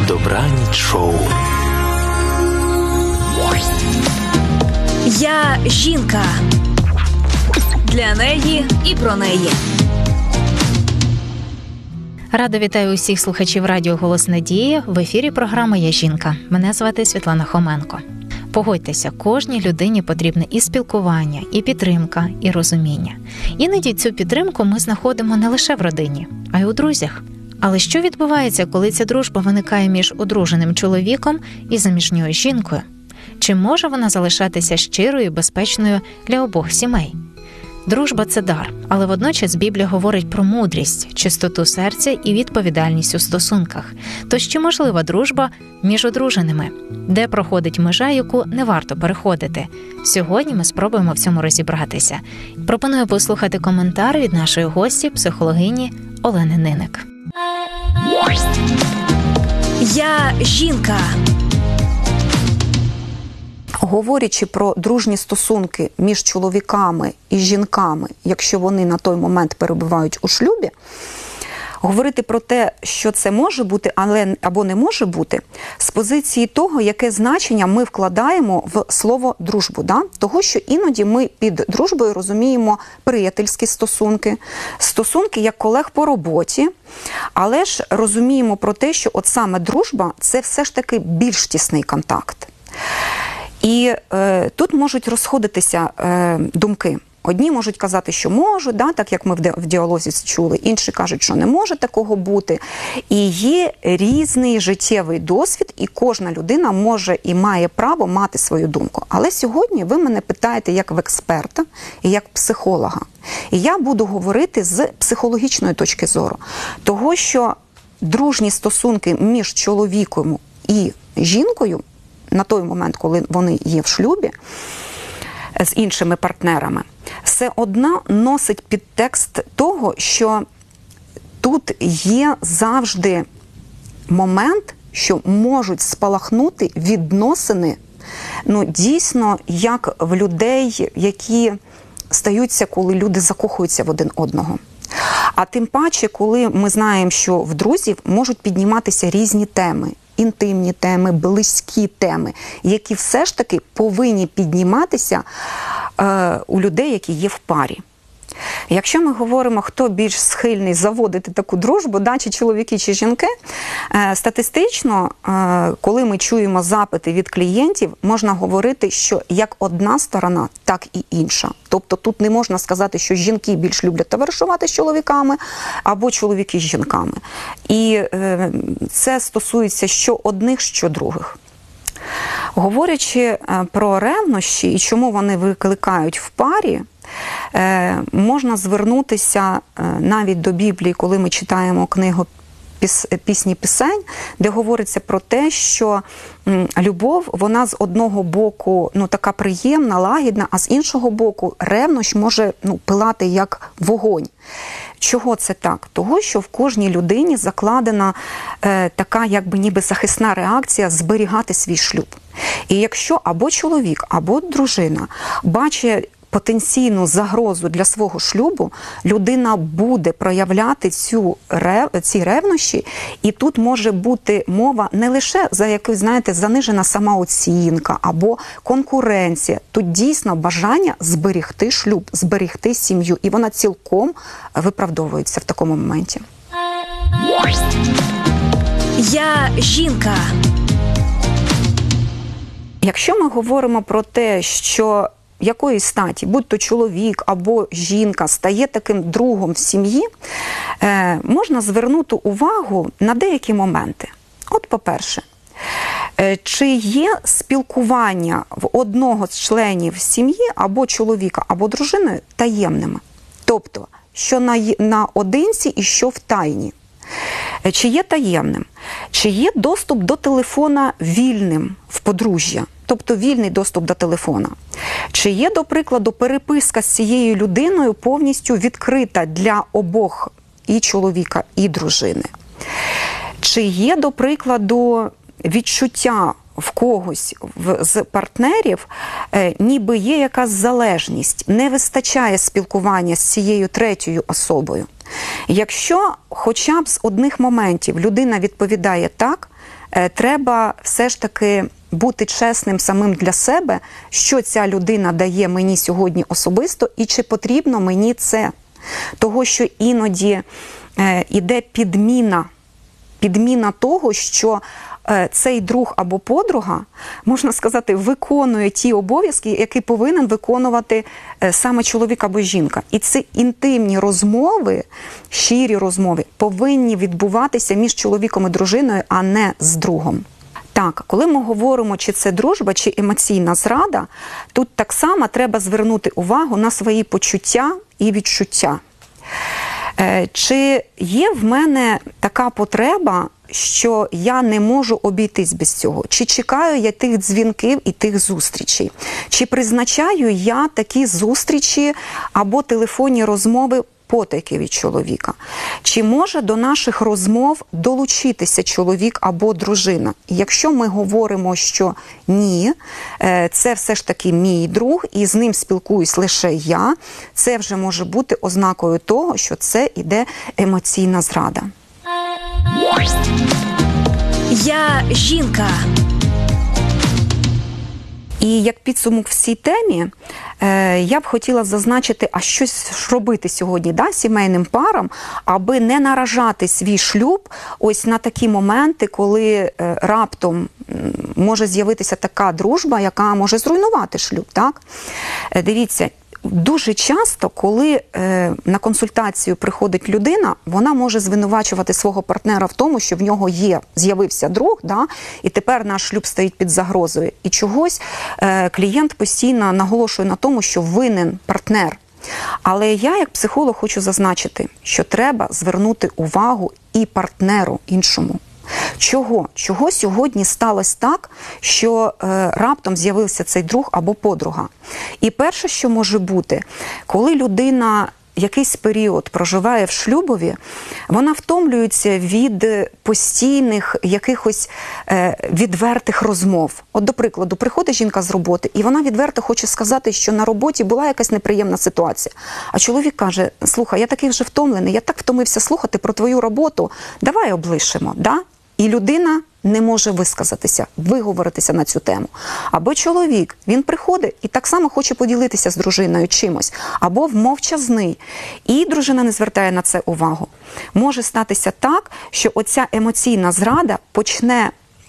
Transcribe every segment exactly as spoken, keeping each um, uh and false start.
Добраніч шоу. Я жінка. Для неї і про неї. Рада вітаю усіх слухачів радіо «Голос Надії». В ефірі програма «Я жінка». Мене звати Світлана Хоменко. Погодьтеся, кожній людині потрібне і спілкування, і підтримка, і розуміння. Іноді цю підтримку ми знаходимо не лише в родині, а й у друзях. Але що відбувається, коли ця дружба виникає між одруженим чоловіком і заміжньою жінкою? Чи може вона залишатися щирою і безпечною для обох сімей? Дружба – це дар, але водночас Біблія говорить про мудрість, чистоту серця і відповідальність у стосунках. Тож чи можлива дружба між одруженими? Де проходить межа, яку не варто переходити? Сьогодні ми спробуємо в цьому розібратися. Пропоную послухати коментар від нашої гості, психологині Олени Ниник. Я жінка. Говорячи про дружні стосунки між чоловіками і жінками, якщо вони на той момент перебувають у шлюбі, говорити про те, що це може бути, але або не може бути, з позиції того, яке значення ми вкладаємо в слово «дружбу». Да? Того, що іноді ми під дружбою розуміємо приятельські стосунки, стосунки як колег по роботі, але ж розуміємо про те, що от саме дружба – це все ж таки більш тісний контакт. І е, тут можуть розходитися е, думки. Одні можуть казати, що можуть, да, так як ми в діалозі чули, інші кажуть, що не може такого бути. І є різний життєвий досвід, і кожна людина може і має право мати свою думку. Але сьогодні ви мене питаєте як в експерта і як психолога. І я буду говорити з психологічної точки зору. Того, що дружні стосунки між чоловіком і жінкою на той момент, коли вони є в шлюбі з іншими партнерами, все одно носить підтекст того, що тут є завжди момент, що можуть спалахнути відносини, ну, дійсно, як в людей, які стаються, коли люди закохуються в один одного. А тим паче, коли ми знаємо, що в друзів можуть підніматися різні теми, інтимні теми, близькі теми, які все ж таки повинні підніматися е, у людей, які є в парі. Якщо ми говоримо, хто більш схильний заводити таку дружбу, да, чи чоловіки, чи жінки, е, статистично, е, коли ми чуємо запити від клієнтів, можна говорити, що як одна сторона, так і інша. Тобто тут не можна сказати, що жінки більш люблять товаришувати з чоловіками, або чоловіки з жінками. І е, це стосується що одних, що других. Говорячи про ревнощі і чому вони викликають в парі, можна звернутися навіть до Біблії, коли ми читаємо книгу «Пісні пісень», де говориться про те, що любов, вона з одного боку, ну, така приємна, лагідна, а з іншого боку ревнощ може, ну, пилати як вогонь. Чого це так? Того, що в кожній людині закладена е, така, якби ніби захисна реакція зберігати свій шлюб. І якщо або чоловік, або дружина бачить потенційну загрозу для свого шлюбу, людина буде проявляти цю, ці ревнощі, і тут може бути мова не лише за якусь, знаєте, занижена самооцінка або конкуренція. Тут дійсно бажання зберегти шлюб, зберегти сім'ю, і вона цілком виправдовується в такому моменті. Я жінка. Якщо ми говоримо про те, що якої статі, будь то чоловік або жінка, стає таким другом в сім'ї, е, можна звернути увагу на деякі моменти. От, по-перше, е, чи є спілкування в одного з членів сім'ї, або чоловіка, або дружини, таємними? Тобто, що на, наодинці і що в тайні. Е, чи є таємним? Чи є доступ до телефона вільним в подружжя? Тобто вільний доступ до телефона. Чи є, до прикладу, переписка з цією людиною повністю відкрита для обох, і чоловіка, і дружини? Чи є, до прикладу, відчуття в когось з партнерів, е, ніби є якась залежність, не вистачає спілкування з цією третьою особою? Якщо хоча б з одних моментів людина відповідає так, треба все ж таки бути чесним самим для себе, що ця людина дає мені сьогодні особисто і чи потрібно мені це. Того, що іноді е, іде підміна, підміна того, що е, цей друг або подруга, можна сказати, виконує ті обов'язки, які повинен виконувати е, саме чоловік або жінка. І ці інтимні розмови, щирі розмови, повинні відбуватися між чоловіком і дружиною, а не з другом. Так, коли ми говоримо, чи це дружба, чи емоційна зрада, тут так само треба звернути увагу на свої почуття і відчуття. Е, чи є в мене така потреба, що я не можу обійтись без цього? Чи чекаю я тих дзвінків і тих зустрічей? Чи призначаю я такі зустрічі або телефонні розмови потайки від чоловіка? Чи може до наших розмов долучитися чоловік або дружина? Якщо ми говоримо, що ні, це все ж таки мій друг і з ним спілкуюсь лише я, це вже може бути ознакою того, що це іде емоційна зрада. Я жінка. І як підсумок в цій темі, е, я б хотіла зазначити, а щось робити сьогодні, да, сімейним парам, аби не наражати свій шлюб ось на такі моменти, коли е, раптом може з'явитися така дружба, яка може зруйнувати шлюб. Так? Е, дивіться, дуже часто, коли е, на консультацію приходить людина, вона може звинувачувати свого партнера в тому, що в нього є, з'явився друг, да, і тепер наш шлюб стоїть під загрозою. І чогось е, клієнт постійно наголошує на тому, що винен партнер. Але я, як психолог, хочу зазначити, що треба звернути увагу і партнеру іншому. Чого? Чого сьогодні сталося так, що е, раптом з'явився цей друг або подруга? І перше, що може бути, коли людина якийсь період проживає в шлюбові, вона втомлюється від постійних якихось е, відвертих розмов. От, до прикладу, приходить жінка з роботи, і вона відверто хоче сказати, що на роботі була якась неприємна ситуація. А чоловік каже: слухай, я такий вже втомлений, я так втомився слухати про твою роботу, давай облишимо, да? І людина не може висказатися, виговоритися на цю тему. Або чоловік, він приходить і так само хоче поділитися з дружиною чимось, або мовчазний, і дружина не звертає на це увагу. Може статися так, що оця емоційна зрада почне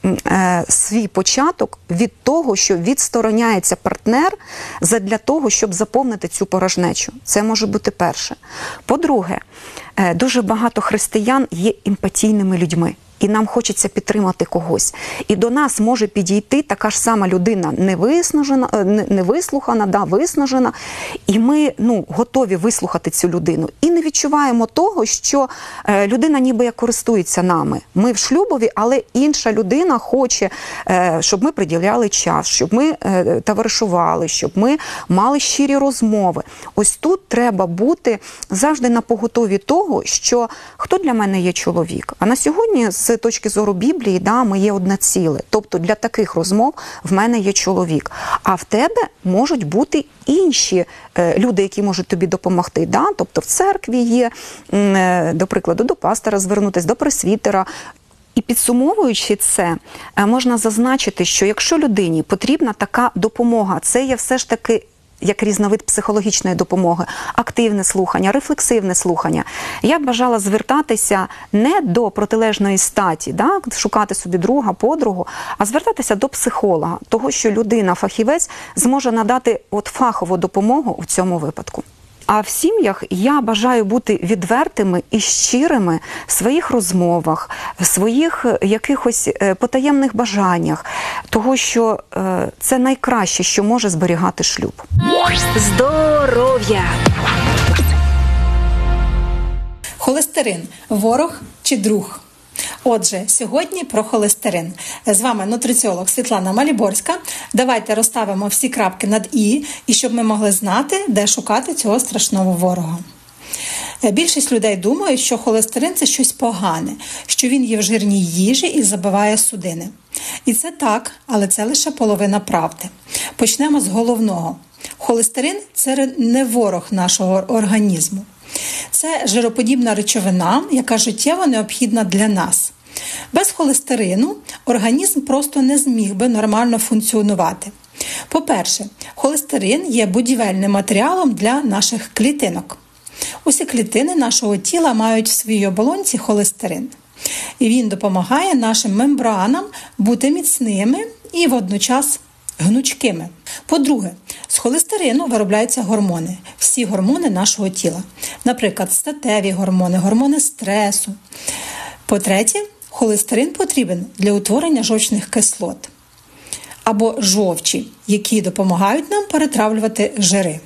е, свій початок від того, що відстороняється партнер задля того, щоб заповнити цю порожнечу. Це може бути перше. По-друге, е, дуже багато християн є емпатійними людьми. І нам хочеться підтримати когось. І до нас може підійти така ж сама людина, невиснажена, невислухана, да, виснажена. І ми ну, готові вислухати цю людину. І не відчуваємо того, що е, людина ніби як користується нами. Ми в шлюбові, але інша людина хоче, е, щоб ми приділяли час, щоб ми е, товаришували, щоб ми мали щирі розмови. Ось тут треба бути завжди на поготові того, що хто для мене є чоловік. А на сьогодні з точки зору Біблії, да, ми є одне ціле. Тобто для таких розмов в мене є чоловік. А в тебе можуть бути інші е, люди, які можуть тобі допомогти. Да? Тобто в церкві є, е, до прикладу, до пастора звернутися, до пресвітера. І підсумовуючи це, можна зазначити, що якщо людині потрібна така допомога, це є все ж таки як різновид психологічної допомоги, активне слухання, рефлексивне слухання. Я б бажала звертатися не до протилежної статі, да, шукати собі друга, подругу, а звертатися до психолога, того, що людина, фахівець, зможе надати от фахову допомогу в цьому випадку. А в сім'ях я бажаю бути відвертими і щирими в своїх розмовах, в своїх якихось потаємних бажаннях, того, що е, це найкраще, що може зберігати шлюб. Здоров'я! Холестерин – ворог чи друг? Отже, сьогодні про холестерин. З вами нутриціолог Світлана Маліборська. Давайте розставимо всі крапки над «і», і щоб ми могли знати, де шукати цього страшного ворога. Більшість людей думають, що холестерин – це щось погане, що він є в жирній їжі і забиває судини. І це так, але це лише половина правди. Почнемо з головного. Холестерин – це не ворог нашого організму. Це жироподібна речовина, яка життєво необхідна для нас. Без холестерину організм просто не зміг би нормально функціонувати. По-перше, холестерин є будівельним матеріалом для наших клітинок. Усі клітини нашого тіла мають в своїй оболонці холестерин. І він допомагає нашим мембранам бути міцними і водночас гнучкими. По-друге, з холестерину виробляються гормони, всі гормони нашого тіла. Наприклад, статеві гормони, гормони стресу. По-третє, холестерин потрібен для утворення жовчних кислот або жовчі, які допомагають нам перетравлювати жири.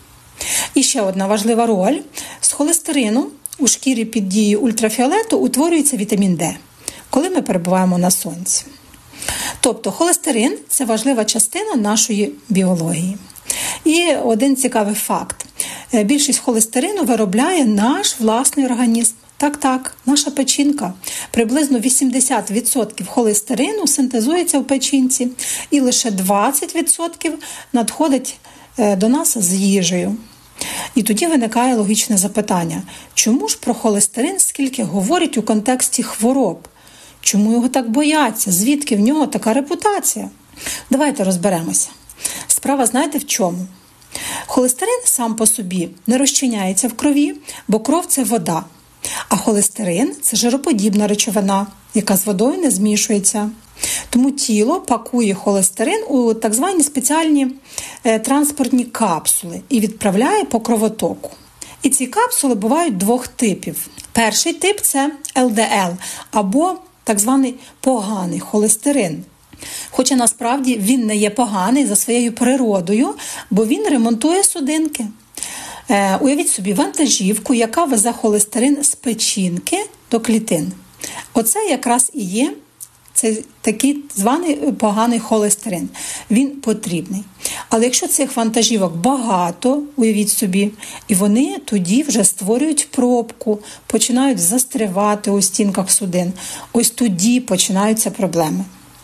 І ще одна важлива роль. З холестерину у шкірі під дією ультрафіолету утворюється вітамін Д, коли ми перебуваємо на сонці. Тобто холестерин – це важлива частина нашої біології. І один цікавий факт. Більшість холестерину виробляє наш власний організм. Так-так, наша печінка. Приблизно вісімдесят відсотків холестерину синтезується в печінці, і лише двадцять відсотків надходить до нас з їжею. І тоді виникає логічне запитання. Чому ж про холестерин скільки говорять у контексті хвороб? Чому його так бояться? Звідки в нього така репутація? Давайте розберемося. Справа знаєте в чому? Холестерин сам по собі не розчиняється в крові, бо кров – це вода. А холестерин – це жироподібна речовина, яка з водою не змішується. Тому тіло пакує холестерин у так звані спеціальні е, транспортні капсули і відправляє по кровотоку. І ці капсули бувають двох типів. Перший тип – це ел де ел, або так званий поганий холестерин. Хоча насправді він не є поганий за своєю природою, бо він ремонтує судинки. Е, уявіть собі вантажівку, яка везе холестерин з печінки до клітин. Оце якраз і є цей такий званий поганий холестерин. Він потрібний. Але якщо цих вантажівок багато, уявіть собі, і вони тоді вже створюють пробку, починають застрявати у стінках судин, ось тоді починаються проблеми.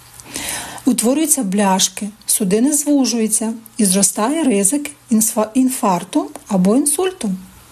Утворюються бляшки, судини звужуються і зростає ризик інфаркту або інсульту.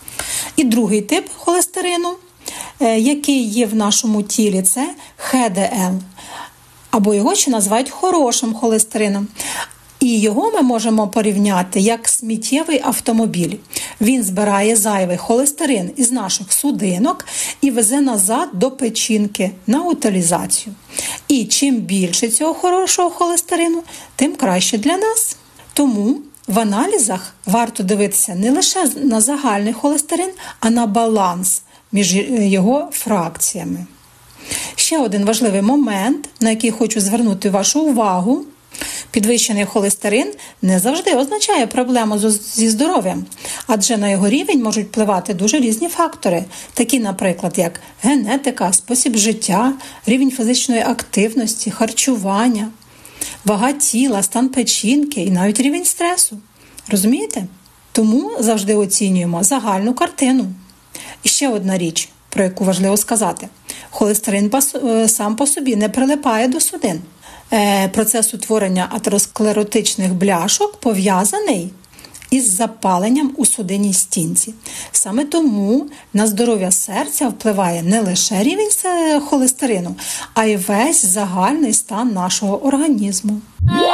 І другий тип холестерину, який є в нашому тілі, це ха де ел, або його ще називають хорошим холестерином. І його ми можемо порівняти як сміттєвий автомобіль. Він збирає зайвий холестерин із наших судинок і везе назад до печінки на утилізацію. І чим більше цього хорошого холестерину, тим краще для нас. Тому в аналізах варто дивитися не лише на загальний холестерин, а на баланс між його фракціями. Ще один важливий момент, на який хочу звернути вашу увагу. Підвищений холестерин не завжди означає проблему зі здоров'ям, адже на його рівень можуть впливати дуже різні фактори, такі, наприклад, як генетика, спосіб життя, рівень фізичної активності, харчування, вага тіла, стан печінки і навіть рівень стресу. Розумієте? Тому завжди оцінюємо загальну картину. І ще одна річ, про яку важливо сказати. Холестерин сам по собі не прилипає до судин. Процес утворення атеросклеротичних бляшок пов'язаний із запаленням у судинній стінці. Саме тому на здоров'я серця впливає не лише рівень холестерину, а й весь загальний стан нашого організму.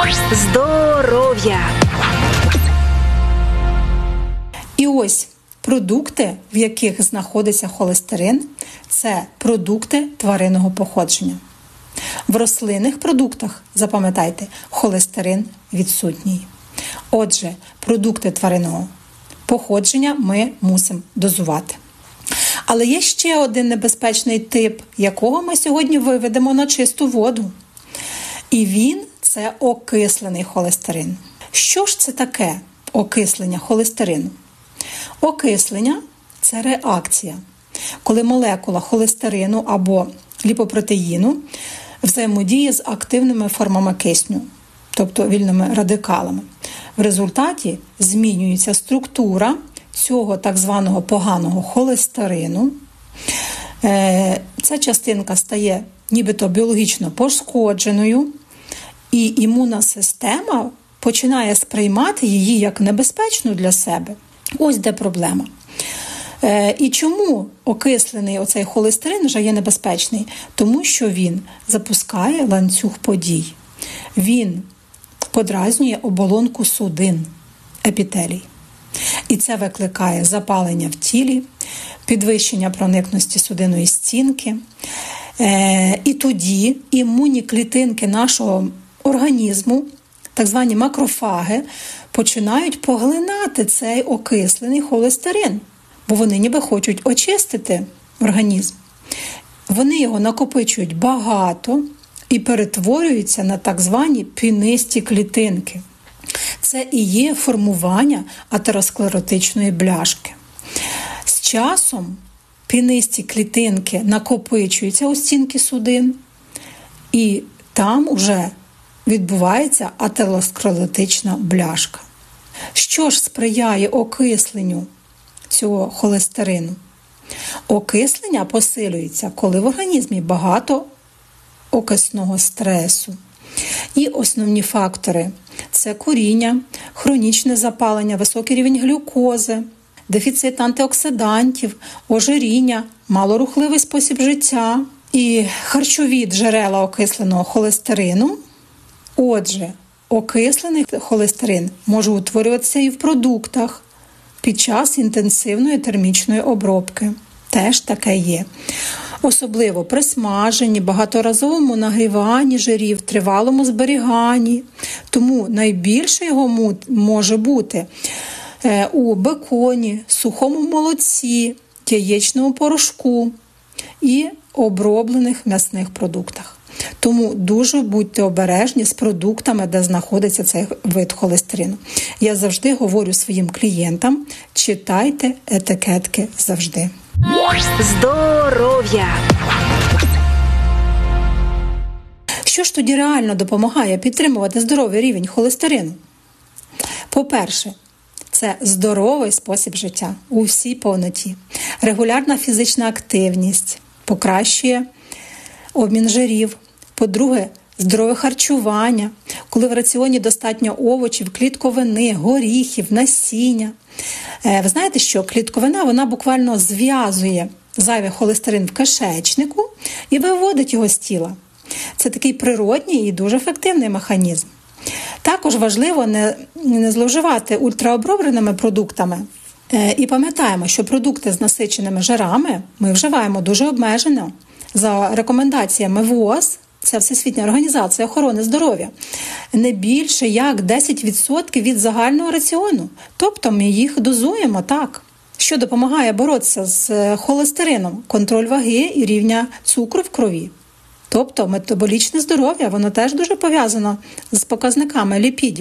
Здоров'я! І ось продукти, в яких знаходиться холестерин, це продукти тваринного походження. В рослинних продуктах, запам'ятайте, холестерин відсутній. Отже, продукти тваринного походження ми мусимо дозувати. Але є ще один небезпечний тип, якого ми сьогодні виведемо на чисту воду. І він – це окислений холестерин. Що ж це таке окислення холестерину? Окислення – це реакція, коли молекула холестерину або ліпопротеїну взаємодіє з активними формами кисню, тобто вільними радикалами. В результаті змінюється структура цього так званого поганого холестерину. Ця частинка стає нібито біологічно пошкодженою, і імунна система починає сприймати її як небезпечну для себе. Ось де проблема. Е, і чому окислений оцей холестерин вже є небезпечний? Тому що він запускає ланцюг подій. Він подразнює оболонку судин, епітелій. І це викликає запалення в тілі, підвищення проникності судинної стінки. Е, і тоді імунні клітинки нашого організму, так звані макрофаги, починають поглинати цей окислений холестерин, бо вони ніби хочуть очистити організм. Вони його накопичують багато і перетворюються на так звані пінисті клітинки. Це і є формування атеросклеротичної бляшки. З часом пінисті клітинки накопичуються у стінки судин, і там уже відбувається атеросклеротична бляшка. Що ж сприяє окисленню цього холестерину? Окислення посилюється, коли в організмі багато окисного стресу. І основні фактори – це куріння, хронічне запалення, високий рівень глюкози, дефіцит антиоксидантів, ожиріння, малорухливий спосіб життя і харчові джерела окисленого холестерину. Отже, окислений холестерин може утворюватися і в продуктах під час інтенсивної термічної обробки. Теж таке є. Особливо при смаженні, багаторазовому нагріванні жирів, тривалому зберіганні. Тому найбільше його може бути у беконі, сухому молоці, яєчному порошку і оброблених м'ясних продуктах. Тому дуже будьте обережні з продуктами, де знаходиться цей вид холестерину. Я завжди говорю своїм клієнтам, читайте етикетки завжди. Здоров'я! Що ж тоді реально допомагає підтримувати здоровий рівень холестерину? По-перше, це здоровий спосіб життя у всій повноті. Регулярна фізична активність покращує обмін жирів. По-друге, здорове харчування, коли в раціоні достатньо овочів, клітковини, горіхів, насіння. Ви знаєте, що клітковина, вона буквально зв'язує зайвий холестерин в кишечнику і виводить його з тіла. Це такий природній і дуже ефективний механізм. Також важливо не, не зловживати ультраобробленими продуктами. І пам'ятаємо, що продукти з насиченими жирами ми вживаємо дуже обмежено. За рекомендаціями ВОЗ, це Всесвітня організація охорони здоров'я, не більше як десять відсотків від загального раціону. Тобто ми їх дозуємо так. Що допомагає боротися з холестерином? Контроль ваги і рівня цукру в крові. Тобто метаболічне здоров'я, воно теж дуже пов'язано з показниками ліпідів.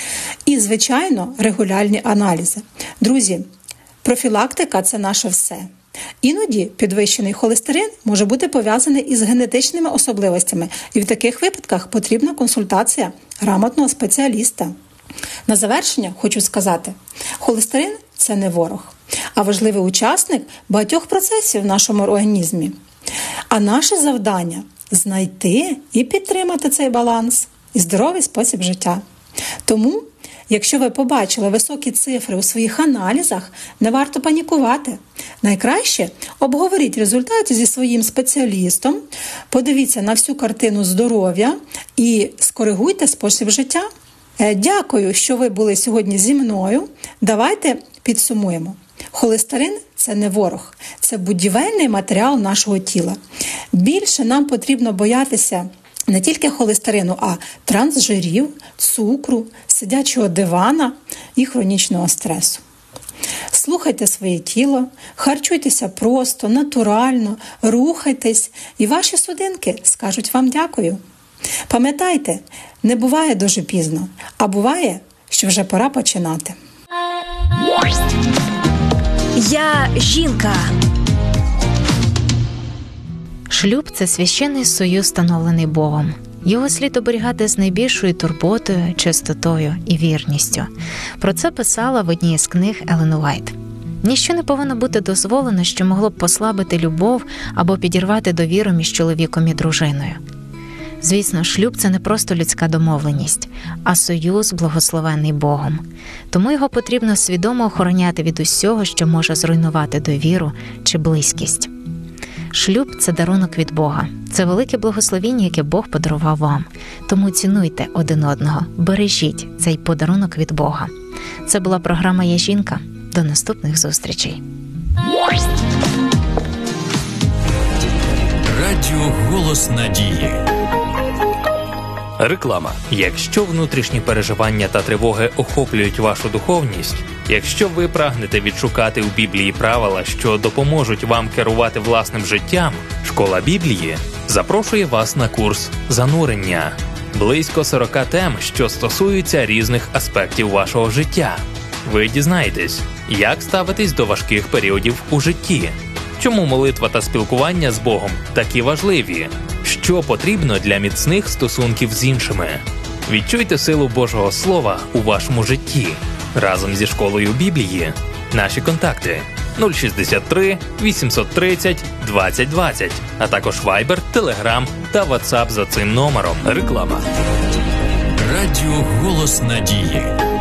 І, звичайно, регулярні аналізи. Друзі, профілактика – це наше все. Іноді підвищений холестерин може бути пов'язаний із генетичними особливостями, і в таких випадках потрібна консультація грамотного спеціаліста. На завершення хочу сказати, холестерин – це не ворог, а важливий учасник багатьох процесів в нашому організмі. А наше завдання – знайти і підтримати цей баланс і здоровий спосіб життя. Тому, якщо ви побачили високі цифри у своїх аналізах, не варто панікувати. Найкраще обговоріть результати зі своїм спеціалістом, подивіться на всю картину здоров'я і скоригуйте спосіб життя. Дякую, що ви були сьогодні зі мною. Давайте підсумуємо. Холестерин – це не ворог, це будівельний матеріал нашого тіла. Більше нам потрібно боятися не тільки холестерину, а трансжирів, цукру, сидячого дивана і хронічного стресу. Слухайте своє тіло, харчуйтеся просто, натурально, рухайтесь, і ваші судинки скажуть вам дякую. Пам'ятайте, не буває дуже пізно, а буває, що вже пора починати. Я жінка. Шлюб – це священний союз, встановлений Богом. Його слід оберігати з найбільшою турботою, чистотою і вірністю. Про це писала в одній із книг Елен Уайт. Ніщо не повинно бути дозволено, що могло б послабити любов або підірвати довіру між чоловіком і дружиною. Звісно, шлюб – це не просто людська домовленість, а союз, благословений Богом. Тому його потрібно свідомо охороняти від усього, що може зруйнувати довіру чи близькість. Шлюб – це дарунок від Бога. Це велике благословіння, яке Бог подарував вам. Тому цінуйте один одного, бережіть цей подарунок від Бога. Це була програма «Я жінка». До наступних зустрічей. Радіо «Голос надії». Реклама. Якщо внутрішні переживання та тривоги охоплюють вашу духовність, якщо ви прагнете відшукати у Біблії правила, що допоможуть вам керувати власним життям, Школа Біблії запрошує вас на курс «Занурення». Близько сорок тем, що стосуються різних аспектів вашого життя. Ви дізнаєтесь, як ставитись до важких періодів у житті, чому молитва та спілкування з Богом такі важливі, що потрібно для міцних стосунків з іншими. Відчуйте силу Божого Слова у вашому житті разом зі Школою Біблії. Наші контакти нуль шістдесят три вісімсот тридцять двадцять двадцять, а також Viber, Telegram та WhatsApp за цим номером. Реклама. Радіо «Голос надії».